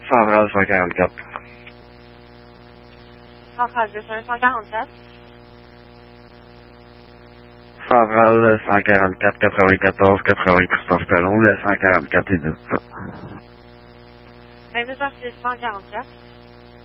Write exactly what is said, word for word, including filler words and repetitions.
Favral cent quarante-quatre. Centrale deux cent quarante-quatre. Favral cent quarante-quatre quatre-vingt-quatorze quatre-vingt-Christophe Colomb, le cent quarante-quatre et deux. vingt-deux heures six cent quarante-quatre.